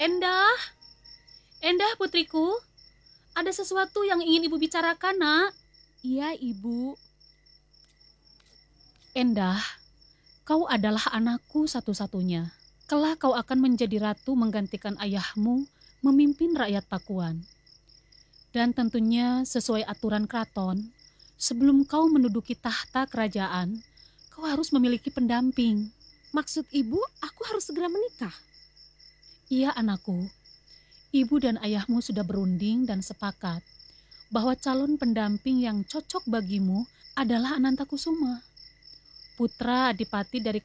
Endah, Endah putriku, ada sesuatu yang ingin ibu bicarakan, nak. Iya, Ibu. Endah, kau adalah anakku satu-satunya. Kelak kau akan menjadi ratu menggantikan ayahmu memimpin rakyat Pakuan. Dan tentunya sesuai aturan keraton, sebelum kau menduduki tahta kerajaan, kau harus memiliki pendamping. Maksud Ibu, aku harus segera menikah. Iya anakku, ibu dan ayahmu sudah berunding dan sepakat bahwa calon pendamping yang cocok bagimu adalah Anantakusuma, putra adipati dari